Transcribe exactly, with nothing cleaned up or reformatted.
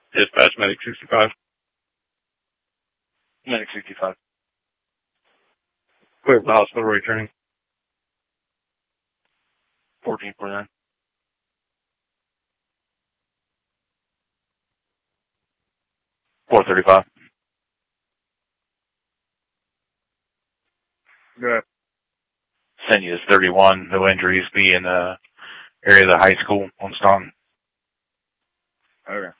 Dispatch, Medic sixty-five. Medic sixty-five. Clear for the hospital returning. fourteen forty-nine. four thirty-five. Good. Send you is thirty-one. No injuries. Be in the area of the high school on Staunton. Okay.